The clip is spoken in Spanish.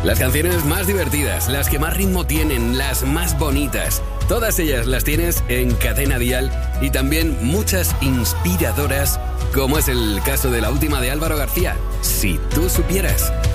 Las canciones más divertidas, las que más ritmo tienen, las más bonitas. Todas ellas las tienes en Cadena Dial y también muchas inspiradoras, como es el caso de la última de Álvaro García, Si tú supieras.